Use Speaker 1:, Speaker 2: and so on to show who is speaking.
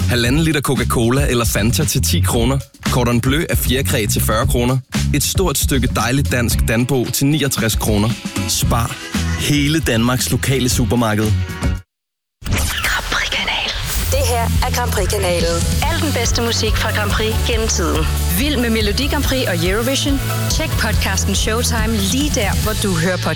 Speaker 1: 1,5 liter Coca-Cola eller Fanta til 10 kroner. Cordon Bleu af fjerkræ til 40 kroner. Et stort stykke dejligt dansk Danbo til 69 kroner. Spar. Hele Danmarks lokale supermarked.
Speaker 2: Grand Prix-kanal. Det her er Grand Prix-kanalen. Al den bedste musik fra Grand Prix gennem tiden. Vild med Melodi Grand Prix og Eurovision? Tjek podcasten Showtime lige der, hvor du hører podcast.